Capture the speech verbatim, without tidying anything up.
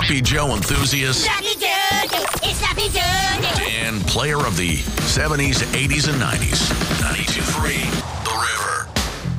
Sloppy Joe enthusiast Sloppy Joe, it's Sloppy Joe. and player of the seventies, eighties, and nineties. nineties.